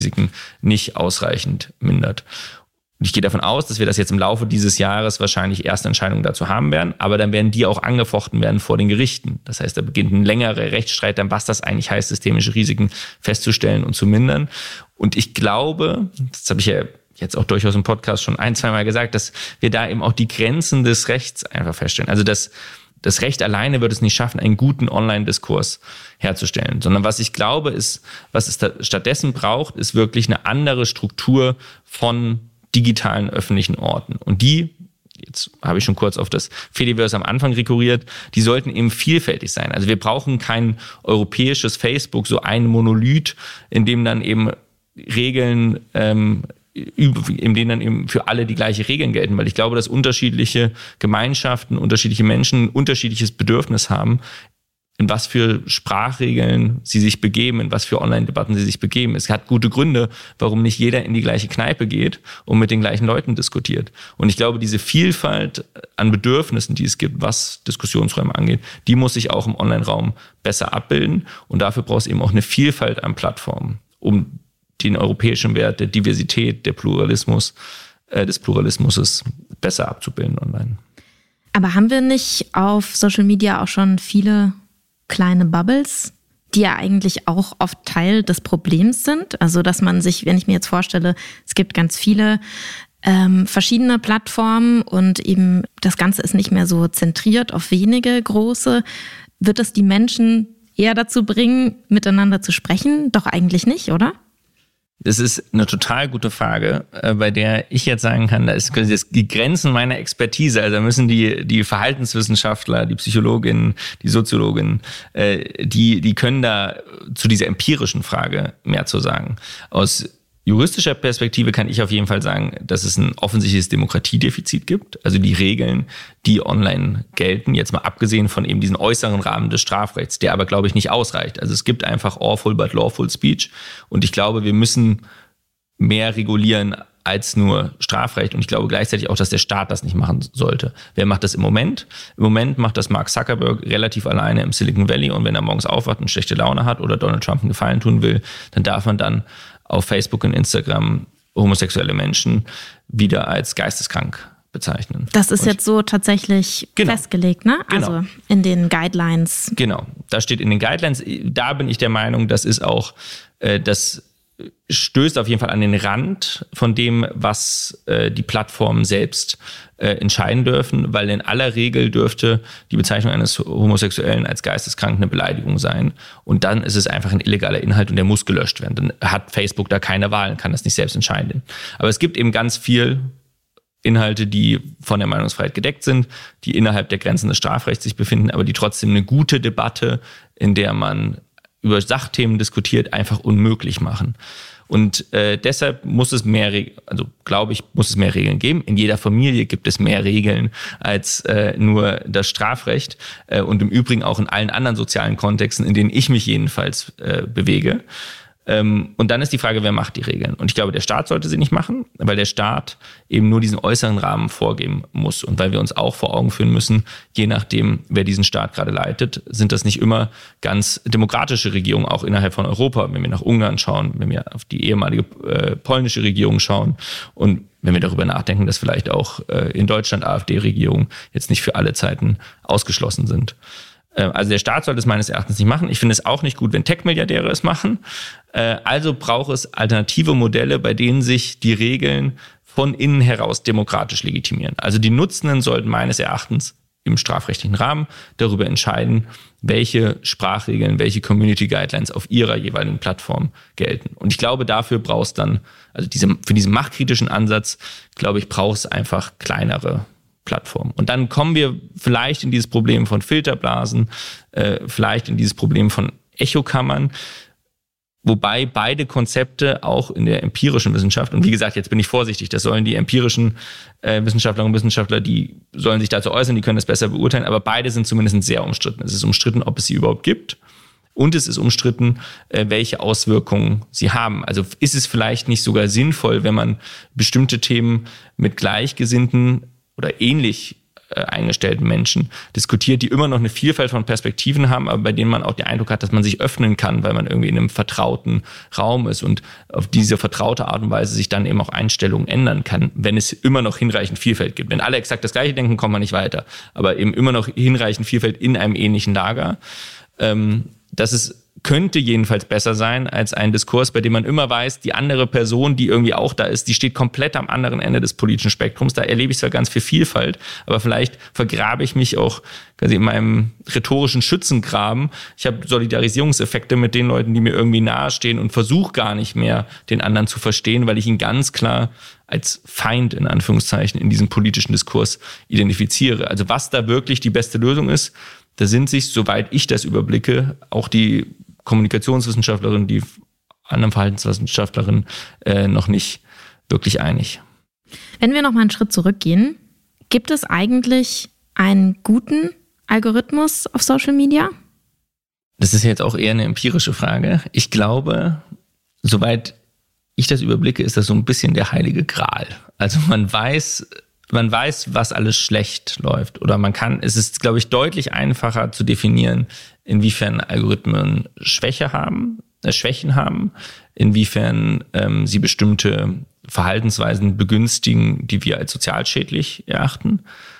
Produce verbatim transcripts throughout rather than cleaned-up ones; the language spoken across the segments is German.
Risiken nicht ausreichend mindert. Und ich gehe davon aus, dass wir das jetzt im Laufe dieses Jahres wahrscheinlich erste Entscheidungen dazu haben werden, aber dann werden die auch angefochten werden vor den Gerichten. Das heißt, da beginnt ein längerer Rechtsstreit, dann was das eigentlich heißt, systemische Risiken festzustellen und zu mindern. Und ich glaube, das habe ich ja jetzt auch durchaus im Podcast schon ein, zwei Mal gesagt, dass wir da eben auch die Grenzen des Rechts einfach feststellen. Also das, das Recht alleine wird es nicht schaffen, einen guten Online-Diskurs herzustellen, sondern was ich glaube ist, was es da stattdessen braucht, ist wirklich eine andere Struktur von digitalen öffentlichen Orten. Und die, jetzt habe ich schon kurz auf das Fediverse am Anfang rekurriert, die sollten eben vielfältig sein. Also wir brauchen kein europäisches Facebook, so ein Monolith, in dem dann eben Regeln, ähm, in denen dann eben für alle die gleichen Regeln gelten. Weil ich glaube, dass unterschiedliche Gemeinschaften, unterschiedliche Menschen ein unterschiedliches Bedürfnis haben, in was für Sprachregeln sie sich begeben, in was für Online-Debatten sie sich begeben. Es hat gute Gründe, warum nicht jeder in die gleiche Kneipe geht und mit den gleichen Leuten diskutiert. Und ich glaube, diese Vielfalt an Bedürfnissen, die es gibt, was Diskussionsräume angeht, die muss sich auch im Online-Raum besser abbilden. Und dafür braucht es eben auch eine Vielfalt an Plattformen, um den europäischen Wert der Diversität, der Pluralismus, äh, des Pluralismus besser abzubilden online. Aber haben wir nicht auf Social Media auch schon viele kleine Bubbles, die ja eigentlich auch oft Teil des Problems sind? Also dass man sich, wenn ich mir jetzt vorstelle, es gibt ganz viele ähm, verschiedene Plattformen und eben das Ganze ist nicht mehr so zentriert auf wenige große, wird das die Menschen eher dazu bringen, miteinander zu sprechen? Doch eigentlich nicht, oder? Das ist eine total gute Frage, bei der ich jetzt sagen kann, da ist die Grenzen meiner Expertise. Also da müssen die die Verhaltenswissenschaftler, die Psychologinnen, die Soziologinnen, die die können da zu dieser empirischen Frage mehr zu sagen. Aus juristischer Perspektive kann ich auf jeden Fall sagen, dass es ein offensichtliches Demokratiedefizit gibt. Also die Regeln, die online gelten, jetzt mal abgesehen von eben diesen äußeren Rahmen des Strafrechts, der aber, glaube ich, nicht ausreicht. Also es gibt einfach awful but lawful speech. Und ich glaube, wir müssen mehr regulieren als nur Strafrecht. Und ich glaube gleichzeitig auch, dass der Staat das nicht machen sollte. Wer macht das im Moment? Im Moment macht das Mark Zuckerberg relativ alleine im Silicon Valley. Und wenn er morgens aufwacht und schlechte Laune hat oder Donald Trump einen Gefallen tun will, dann darf man dann auf Facebook und Instagram homosexuelle Menschen wieder als geisteskrank bezeichnen. Das ist und jetzt so tatsächlich genau. festgelegt, ne? Also genau. in den Guidelines. Genau, das steht in den Guidelines. Da bin ich der Meinung, das ist auch, äh, das stößt auf jeden Fall an den Rand von dem, was äh, die Plattformen selbst äh, entscheiden dürfen, weil in aller Regel dürfte die Bezeichnung eines Homosexuellen als geisteskrank eine Beleidigung sein und dann ist es einfach ein illegaler Inhalt und der muss gelöscht werden. Dann hat Facebook da keine Wahl und kann das nicht selbst entscheiden. Aber es gibt eben ganz viel Inhalte, die von der Meinungsfreiheit gedeckt sind, die innerhalb der Grenzen des Strafrechts sich befinden, aber die trotzdem eine gute Debatte, in der man über Sachthemen diskutiert, einfach unmöglich machen. Und äh, deshalb muss es mehr, also glaube ich, muss es mehr Regeln geben. In jeder Familie gibt es mehr Regeln als äh, nur das Strafrecht äh, und im Übrigen auch in allen anderen sozialen Kontexten, in denen ich mich jedenfalls äh, bewege. Ähm, und dann ist die Frage, wer macht die Regeln? Und ich glaube, der Staat sollte sie nicht machen, weil der Staat eben nur diesen äußeren Rahmen vorgeben muss. Und weil wir uns auch vor Augen führen müssen, je nachdem, wer diesen Staat gerade leitet, sind das nicht immer ganz demokratische Regierungen, auch innerhalb von Europa. Wenn wir nach Ungarn schauen, wenn wir auf die ehemalige äh, polnische Regierung schauen und wenn wir darüber nachdenken, dass vielleicht auch äh, in Deutschland AfD-Regierungen jetzt nicht für alle Zeiten ausgeschlossen sind. Also der Staat sollte es meines Erachtens nicht machen. Ich finde es auch nicht gut, wenn Tech-Milliardäre es machen. Also braucht es alternative Modelle, bei denen sich die Regeln von innen heraus demokratisch legitimieren. Also die Nutzenden sollten meines Erachtens im strafrechtlichen Rahmen darüber entscheiden, welche Sprachregeln, welche Community Guidelines auf ihrer jeweiligen Plattform gelten. Und ich glaube, dafür braucht es dann, also diese, für diesen machtkritischen Ansatz, glaube ich, braucht es einfach kleinere Plattform. Und dann kommen wir vielleicht in dieses Problem von Filterblasen, äh, vielleicht in dieses Problem von Echokammern, wobei beide Konzepte auch in der empirischen Wissenschaft, und wie gesagt, jetzt bin ich vorsichtig, das sollen die empirischen äh, Wissenschaftlerinnen und Wissenschaftler, die sollen sich dazu äußern, die können das besser beurteilen, aber beide sind zumindest sehr umstritten. Es ist umstritten, ob es sie überhaupt gibt. Und es ist umstritten, äh, welche Auswirkungen sie haben. Also ist es vielleicht nicht sogar sinnvoll, wenn man bestimmte Themen mit Gleichgesinnten oder ähnlich eingestellten Menschen diskutiert, die immer noch eine Vielfalt von Perspektiven haben, aber bei denen man auch den Eindruck hat, dass man sich öffnen kann, weil man irgendwie in einem vertrauten Raum ist und auf diese vertraute Art und Weise sich dann eben auch Einstellungen ändern kann, wenn es immer noch hinreichend Vielfalt gibt. Wenn alle exakt das Gleiche denken, kommt man nicht weiter. Aber eben immer noch hinreichend Vielfalt in einem ähnlichen Lager. Ähm, das ist könnte jedenfalls besser sein als ein Diskurs, bei dem man immer weiß, die andere Person, die irgendwie auch da ist, die steht komplett am anderen Ende des politischen Spektrums. Da erlebe ich zwar ganz viel Vielfalt, aber vielleicht vergrabe ich mich auch quasi in meinem rhetorischen Schützengraben. Ich habe Solidarisierungseffekte mit den Leuten, die mir irgendwie nahestehen und versuche gar nicht mehr, den anderen zu verstehen, weil ich ihn ganz klar als Feind in Anführungszeichen in diesem politischen Diskurs identifiziere. Also was da wirklich die beste Lösung ist, da sind sich, soweit ich das überblicke, auch die Kommunikationswissenschaftlerinnen, die anderen Verhaltenswissenschaftlerinnen äh, noch nicht wirklich einig. Wenn wir noch mal einen Schritt zurückgehen, gibt es eigentlich einen guten Algorithmus auf Social Media? Das ist jetzt auch eher eine empirische Frage. Ich glaube, soweit ich das überblicke, ist das so ein bisschen der heilige Gral. Also man weiß, man weiß, was alles schlecht läuft. Oder man kann, es ist, glaube ich, deutlich einfacher zu definieren, inwiefern Algorithmen Schwäche haben, äh, Schwächen haben, inwiefern ähm, sie bestimmte Verhaltensweisen begünstigen, die wir als sozial schädlich erachten.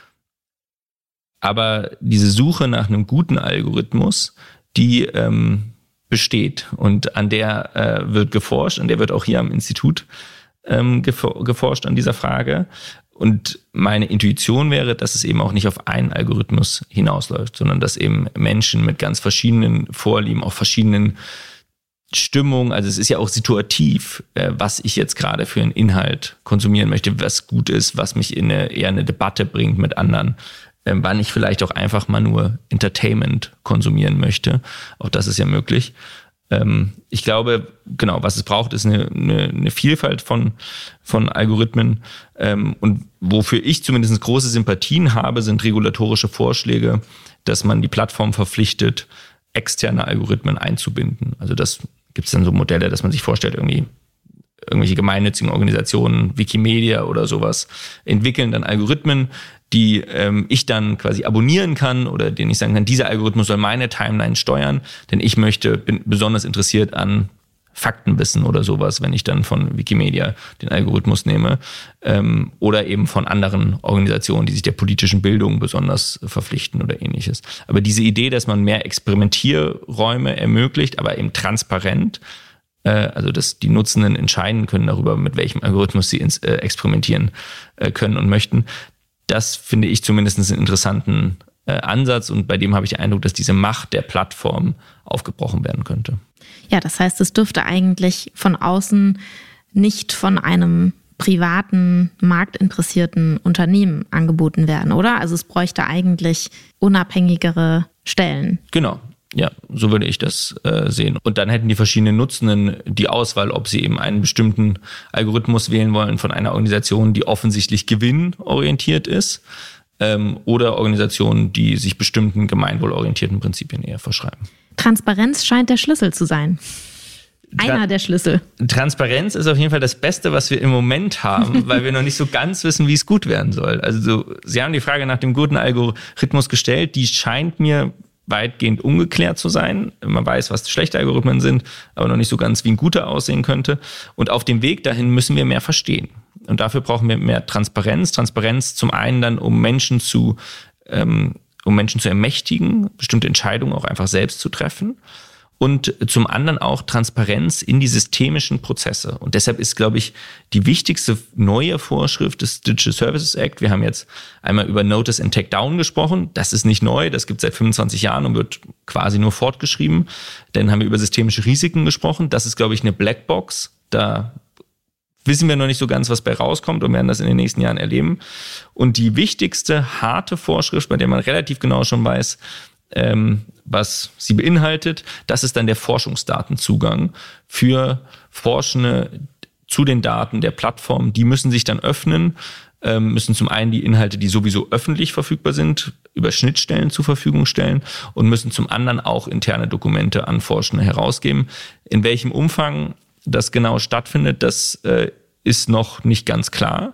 Aber diese Suche nach einem guten Algorithmus, die ähm, besteht und an der äh, wird geforscht, an der wird auch hier am Institut ähm, gefor- geforscht an dieser Frage. Und meine Intuition wäre, dass es eben auch nicht auf einen Algorithmus hinausläuft, sondern dass eben Menschen mit ganz verschiedenen Vorlieben, auch verschiedenen Stimmungen, also es ist ja auch situativ, äh, was ich jetzt gerade für einen Inhalt konsumieren möchte, was gut ist, was mich in eine, eher eine Debatte bringt mit anderen, äh, wann ich vielleicht auch einfach mal nur Entertainment konsumieren möchte. Auch das ist ja möglich. Ähm, ich glaube, genau, was es braucht, ist eine, eine, eine Vielfalt von, von Algorithmen. Ähm, und wofür ich zumindest große Sympathien habe, sind regulatorische Vorschläge, dass man die Plattform verpflichtet, externe Algorithmen einzubinden. Also das gibt es dann so Modelle, dass man sich vorstellt, irgendwie irgendwelche gemeinnützigen Organisationen, Wikimedia oder sowas, entwickeln dann Algorithmen, die ähm, ich dann quasi abonnieren kann oder denen ich sagen kann, dieser Algorithmus soll meine Timeline steuern, denn ich möchte, bin besonders interessiert an Faktenwissen oder sowas, wenn ich dann von Wikimedia den Algorithmus nehme, ähm, oder eben von anderen Organisationen, die sich der politischen Bildung besonders verpflichten oder ähnliches. Aber diese Idee, dass man mehr Experimentierräume ermöglicht, aber eben transparent, äh, also dass die Nutzenden entscheiden können darüber, mit welchem Algorithmus sie ins, äh, experimentieren äh, können und möchten, das finde ich zumindest einen interessanten äh, Ansatz und bei dem habe ich den Eindruck, dass diese Macht der Plattform aufgebrochen werden könnte. Ja, das heißt, es dürfte eigentlich von außen nicht von einem privaten, marktinteressierten Unternehmen angeboten werden, oder? Also es bräuchte eigentlich unabhängigere Stellen. Genau. Ja, so würde ich das äh, sehen. Und dann hätten die verschiedenen Nutzenden die Auswahl, ob sie eben einen bestimmten Algorithmus wählen wollen von einer Organisation, die offensichtlich gewinnorientiert ist, ähm, oder Organisationen, die sich bestimmten gemeinwohlorientierten Prinzipien eher verschreiben. Transparenz scheint der Schlüssel zu sein. Einer Tra- der Schlüssel. Transparenz ist auf jeden Fall das Beste, was wir im Moment haben, weil wir noch nicht so ganz wissen, wie es gut werden soll. Also so, Sie haben die Frage nach dem guten Algorithmus gestellt, die scheint mir weitgehend ungeklärt zu sein. Man weiß, was schlechte Algorithmen sind, aber noch nicht so ganz, wie ein guter aussehen könnte. Und auf dem Weg dahin müssen wir mehr verstehen. Und dafür brauchen wir mehr Transparenz. Transparenz zum einen dann, um Menschen zu, ähm, um Menschen zu ermächtigen, bestimmte Entscheidungen auch einfach selbst zu treffen. Und zum anderen auch Transparenz in die systemischen Prozesse. Und deshalb ist, glaube ich, die wichtigste neue Vorschrift des Digital Services Act. Wir haben jetzt einmal über Notice and Takedown gesprochen. Das ist nicht neu, das gibt es seit fünfundzwanzig Jahren und wird quasi nur fortgeschrieben. Dann haben wir über systemische Risiken gesprochen. Das ist, glaube ich, eine Blackbox. Da wissen wir noch nicht so ganz, was bei rauskommt und werden das in den nächsten Jahren erleben. Und die wichtigste harte Vorschrift, bei der man relativ genau schon weiß, ähm, was sie beinhaltet, das ist dann der Forschungsdatenzugang für Forschende zu den Daten der Plattform. Die müssen sich dann öffnen, ähm, müssen zum einen die Inhalte, die sowieso öffentlich verfügbar sind, über Schnittstellen zur Verfügung stellen und müssen zum anderen auch interne Dokumente an Forschende herausgeben. In welchem Umfang das genau stattfindet, das äh, ist noch nicht ganz klar.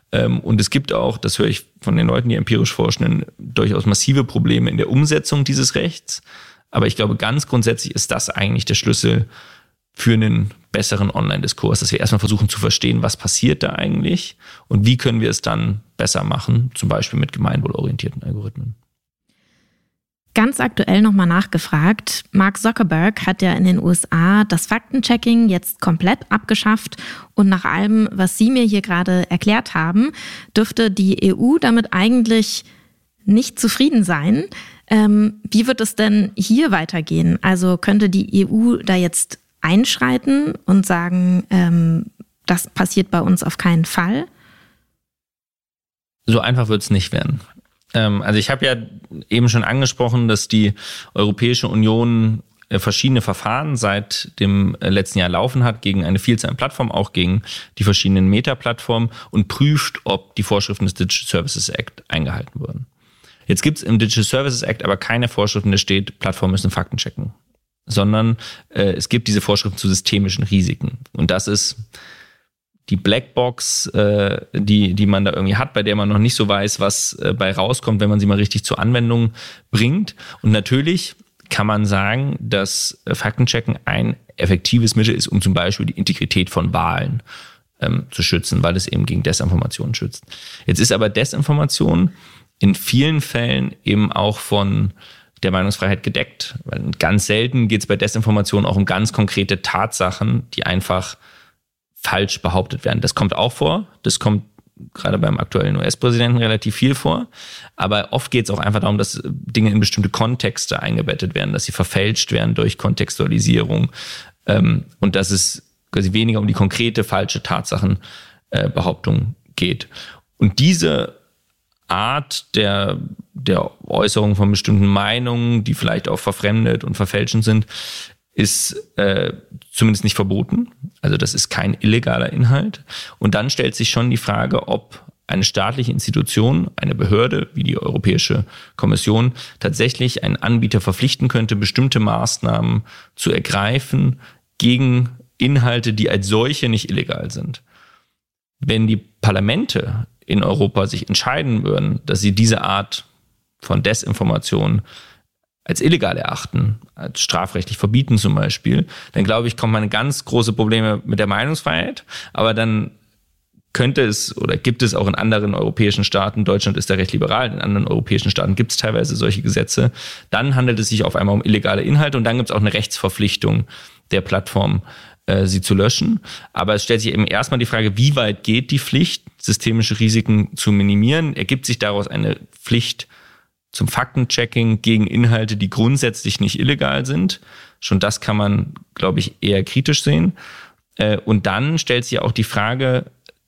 Und es gibt auch, das höre ich von den Leuten, die empirisch forschen, durchaus massive Probleme in der Umsetzung dieses Rechts. Aber ich glaube, ganz grundsätzlich ist das eigentlich der Schlüssel für einen besseren Online-Diskurs, dass wir erstmal versuchen zu verstehen, was passiert da eigentlich und wie können wir es dann besser machen, zum Beispiel mit gemeinwohlorientierten Algorithmen. Ganz aktuell nochmal nachgefragt, Mark Zuckerberg hat ja in den U S A das Faktenchecking jetzt komplett abgeschafft und nach allem, was Sie mir hier gerade erklärt haben, dürfte die E U damit eigentlich nicht zufrieden sein. Ähm, wie wird es denn hier weitergehen? Also könnte die E U da jetzt einschreiten und sagen, ähm, das passiert bei uns auf keinen Fall? So einfach wird es nicht werden. Ähm, also ich habe ja eben schon angesprochen, dass die Europäische Union äh, verschiedene Verfahren seit dem äh, letzten Jahr laufen hat gegen eine Vielzahl an Plattformen, auch gegen die verschiedenen Meta-Plattformen und prüft, ob die Vorschriften des Digital Services Act eingehalten wurden. Jetzt gibt es im Digital Services Act aber keine Vorschriften, da steht, Plattformen müssen Fakten checken, sondern äh, es gibt diese Vorschriften zu systemischen Risiken. Und das ist die Blackbox, äh, die, die man da irgendwie hat, bei der man noch nicht so weiß, was äh, bei rauskommt, wenn man sie mal richtig zur Anwendung bringt. Und natürlich kann man sagen, dass äh, Faktenchecken ein effektives Mittel ist, um zum Beispiel die Integrität von Wahlen ähm, zu schützen, weil es eben gegen Desinformation schützt. Jetzt ist aber Desinformation in vielen Fällen eben auch von der Meinungsfreiheit gedeckt. Weil ganz selten geht es bei Desinformation auch um ganz konkrete Tatsachen, die einfach falsch behauptet werden. Das kommt auch vor. Das kommt gerade beim aktuellen U S-Präsidenten relativ viel vor. Aber oft geht es auch einfach darum, dass Dinge in bestimmte Kontexte eingebettet werden, dass sie verfälscht werden durch Kontextualisierung. Und dass es quasi weniger um die konkrete falsche Tatsachenbehauptung geht. Und diese Art der, der Äußerung von bestimmten Meinungen, die vielleicht auch verfremdet und verfälschend sind, ist äh, zumindest nicht verboten. Also das ist kein illegaler Inhalt. Und dann stellt sich schon die Frage, ob eine staatliche Institution, eine Behörde wie die Europäische Kommission tatsächlich einen Anbieter verpflichten könnte, bestimmte Maßnahmen zu ergreifen gegen Inhalte, die als solche nicht illegal sind. Wenn die Parlamente in Europa sich entscheiden würden, dass sie diese Art von Desinformation als illegal erachten, als strafrechtlich verbieten zum Beispiel, dann glaube ich, kommt man in ganz große Probleme mit der Meinungsfreiheit. Aber dann könnte es oder gibt es auch in anderen europäischen Staaten, Deutschland ist da recht liberal, in anderen europäischen Staaten gibt es teilweise solche Gesetze, dann handelt es sich auf einmal um illegale Inhalte und dann gibt es auch eine Rechtsverpflichtung der Plattform, sie zu löschen. Aber es stellt sich eben erstmal die Frage, wie weit geht die Pflicht, systemische Risiken zu minimieren? Ergibt sich daraus eine Pflicht zum Faktenchecking gegen Inhalte, die grundsätzlich nicht illegal sind? Schon das kann man, glaube ich, eher kritisch sehen. Und dann stellt sich auch die Frage,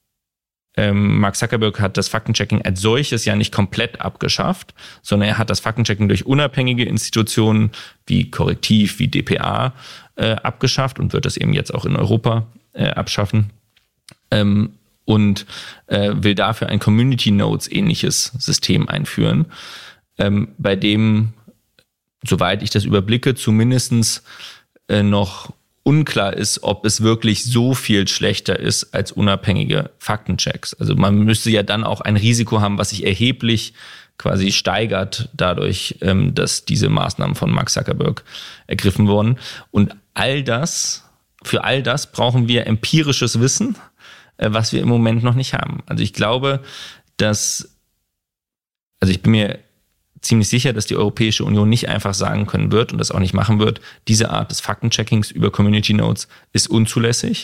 Mark Zuckerberg hat das Faktenchecking als solches ja nicht komplett abgeschafft, sondern er hat das Faktenchecking durch unabhängige Institutionen wie Korrektiv, wie D P A äh, abgeschafft und wird das eben jetzt auch in Europa äh, abschaffen ähm, und äh, will dafür ein Community Notes ähnliches System einführen, ähm, bei dem, soweit ich das überblicke, zumindest äh, noch unklar ist, ob es wirklich so viel schlechter ist als unabhängige Faktenchecks. Also man müsste ja dann auch ein Risiko haben, was sich erheblich quasi steigert dadurch, dass diese Maßnahmen von Mark Zuckerberg ergriffen wurden. Und all das, für all das brauchen wir empirisches Wissen, was wir im Moment noch nicht haben. Also ich glaube, dass, also ich bin mir ziemlich sicher, dass die Europäische Union nicht einfach sagen können wird und das auch nicht machen wird, diese Art des Faktencheckings über Community Notes ist unzulässig.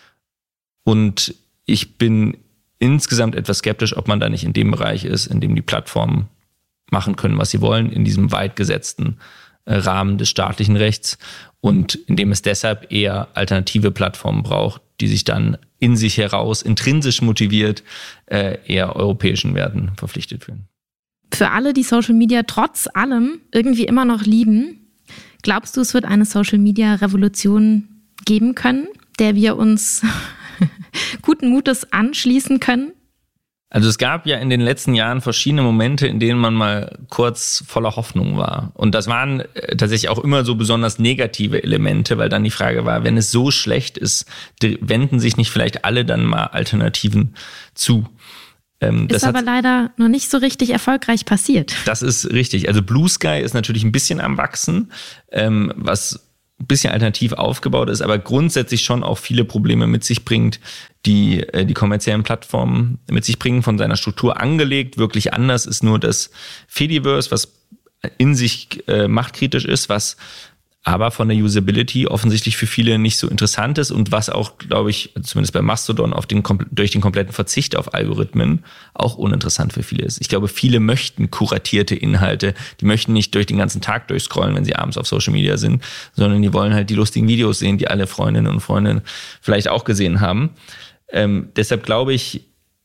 Und ich bin insgesamt etwas skeptisch, ob man da nicht in dem Bereich ist, in dem die Plattformen machen können, was sie wollen, in diesem weit gesetzten Rahmen des staatlichen Rechts und in dem es deshalb eher alternative Plattformen braucht, die sich dann in sich heraus intrinsisch motiviert eher europäischen Werten verpflichtet fühlen. Für alle, die Social Media trotz allem irgendwie immer noch lieben, glaubst du, es wird eine Social Media Revolution geben können, der wir uns guten Mutes anschließen können? Also es gab ja in den letzten Jahren verschiedene Momente, in denen man mal kurz voller Hoffnung war. Und das waren tatsächlich auch immer so besonders negative Elemente, weil dann die Frage war, wenn es so schlecht ist, wenden sich nicht vielleicht alle dann mal Alternativen zu? Ähm, ist aber leider noch nicht so richtig erfolgreich passiert. Das ist richtig. Also Blue Sky ist natürlich ein bisschen am Wachsen, ähm, was ein bisschen alternativ aufgebaut ist, aber grundsätzlich schon auch viele Probleme mit sich bringt, die äh, die kommerziellen Plattformen mit sich bringen, von seiner Struktur angelegt. Wirklich anders ist nur das Fediverse, was in sich äh, machtkritisch ist, was aber von der Usability offensichtlich für viele nicht so interessant ist und was auch, glaube ich, zumindest bei Mastodon auf den, durch den kompletten Verzicht auf Algorithmen auch uninteressant für viele ist. Ich glaube, viele möchten kuratierte Inhalte, die möchten nicht durch den ganzen Tag durchscrollen, wenn sie abends auf Social Media sind, sondern die wollen halt die lustigen Videos sehen, die alle Freundinnen und Freunde vielleicht auch gesehen haben. Ähm, deshalb glaube ich,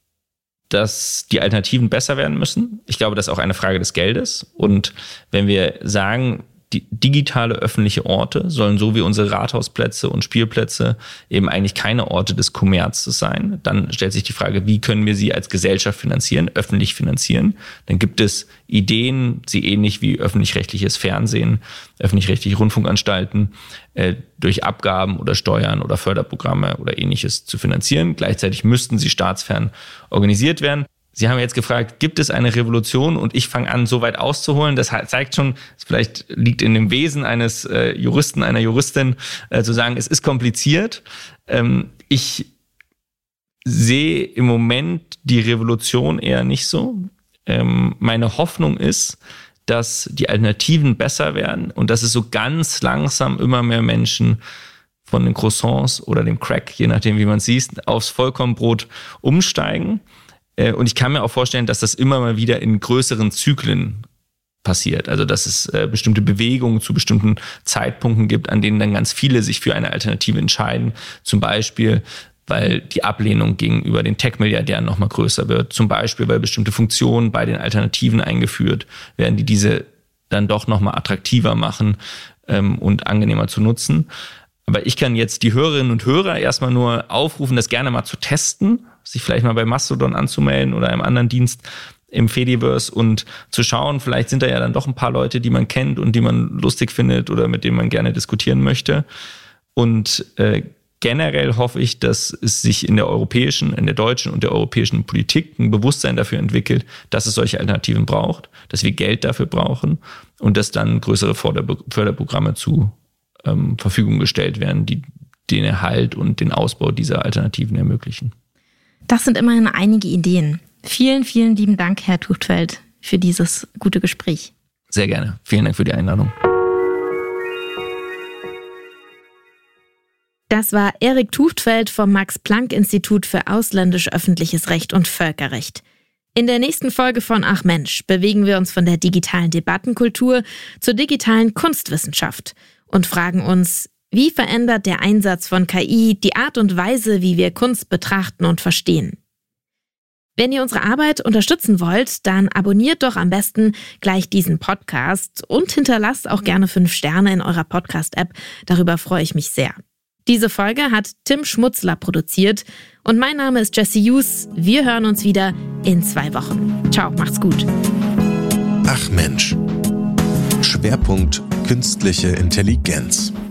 dass die Alternativen besser werden müssen. Ich glaube, das ist auch eine Frage des Geldes. Und wenn wir sagen, die digitale öffentliche Orte sollen so wie unsere Rathausplätze und Spielplätze eben eigentlich keine Orte des Kommerzes sein. Dann stellt sich die Frage, wie können wir sie als Gesellschaft finanzieren, öffentlich finanzieren? Dann gibt es Ideen, sie ähnlich wie öffentlich-rechtliches Fernsehen, öffentlich-rechtliche Rundfunkanstalten, äh, durch Abgaben oder Steuern oder Förderprogramme oder ähnliches zu finanzieren. Gleichzeitig müssten sie staatsfern organisiert werden. Sie haben jetzt gefragt, gibt es eine Revolution? Und ich fange an, so weit auszuholen. Das zeigt schon, es vielleicht liegt in dem Wesen eines äh, Juristen, einer Juristin, äh, zu sagen, es ist kompliziert. Ähm, ich sehe im Moment die Revolution eher nicht so. Ähm, meine Hoffnung ist, dass die Alternativen besser werden und dass es so ganz langsam immer mehr Menschen von den Croissants oder dem Crack, je nachdem wie man es sieht, aufs Vollkornbrot umsteigen. Und ich kann mir auch vorstellen, dass das immer mal wieder in größeren Zyklen passiert. Also dass es äh, bestimmte Bewegungen zu bestimmten Zeitpunkten gibt, an denen dann ganz viele sich für eine Alternative entscheiden. Zum Beispiel, weil die Ablehnung gegenüber den Tech-Milliardären noch mal größer wird. Zum Beispiel, weil bestimmte Funktionen bei den Alternativen eingeführt werden, die diese dann doch noch mal attraktiver machen ähm, und angenehmer zu nutzen. Aber ich kann jetzt die Hörerinnen und Hörer erstmal nur aufrufen, das gerne mal zu testen, sich vielleicht mal bei Mastodon anzumelden oder einem anderen Dienst im Fediverse und zu schauen, vielleicht sind da ja dann doch ein paar Leute, die man kennt und die man lustig findet oder mit denen man gerne diskutieren möchte. Und äh, generell hoffe ich, dass es sich in der europäischen, in der deutschen und der europäischen Politik ein Bewusstsein dafür entwicklt, dass es solche Alternativen braucht, dass wir Geld dafür brauchen und dass dann größere Förderprogramme zu ähm, Verfügung gestellt werden, die den Erhalt und den Ausbau dieser Alternativen ermöglichen. Das sind immerhin einige Ideen. Vielen, vielen lieben Dank, Herr Tuchtfeld, für dieses gute Gespräch. Sehr gerne. Vielen Dank für die Einladung. Das war Erik Tuchtfeld vom Max-Planck-Institut für ausländisch-öffentliches Recht und Völkerrecht. In der nächsten Folge von Ach Mensch bewegen wir uns von der digitalen Debattenkultur zur digitalen Kunstwissenschaft und fragen uns, wie verändert der Einsatz von K I die Art und Weise, wie wir Kunst betrachten und verstehen? Wenn ihr unsere Arbeit unterstützen wollt, dann abonniert doch am besten gleich diesen Podcast und hinterlasst auch gerne fünf Sterne in eurer Podcast-App. Darüber freue ich mich sehr. Diese Folge hat Tim Schmutzler produziert und mein Name ist Jessie Hughes. Wir hören uns wieder in zwei Wochen. Ciao, macht's gut. Ach Mensch. Schwerpunkt Künstliche Intelligenz.